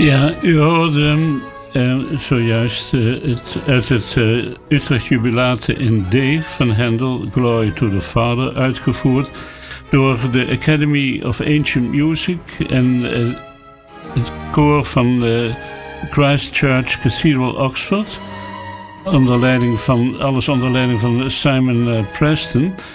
Ja, u hoorde zojuist uit het Utrecht Jubilate in D van Handel, Glory to the Father, uitgevoerd door de Academy of Ancient Music en het koor van Christ Church Cathedral Oxford, onder leiding van Simon Preston.